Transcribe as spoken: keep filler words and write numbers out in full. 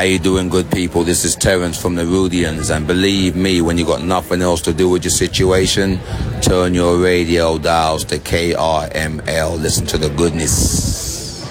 How you doing, good people? This is Terence from the Rudians, and believe me, when you got nothing else to do with your situation, turn your radio dials to K R M L. Listen to the goodness.